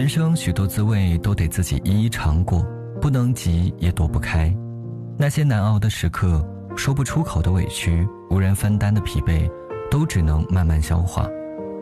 人生许多滋味都得自己一一尝过，不能急也躲不开。那些难熬的时刻，说不出口的委屈，无人分担的疲惫，都只能慢慢消化。